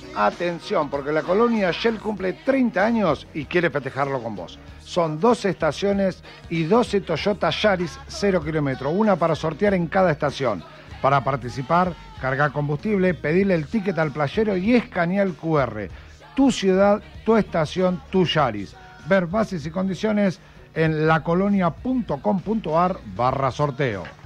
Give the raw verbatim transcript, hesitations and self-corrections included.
Atención, porque la colonia Shell cumple treinta años y quiere festejarlo con vos. Son doce estaciones y doce Toyota Yaris cero kilómetros, una para sortear en cada estación. Para participar, cargar combustible, pedirle el ticket al playero y escanear el cu erre. Tu ciudad, tu estación, tu Yaris. Ver bases y condiciones en lacolonia.com.ar barra sorteo.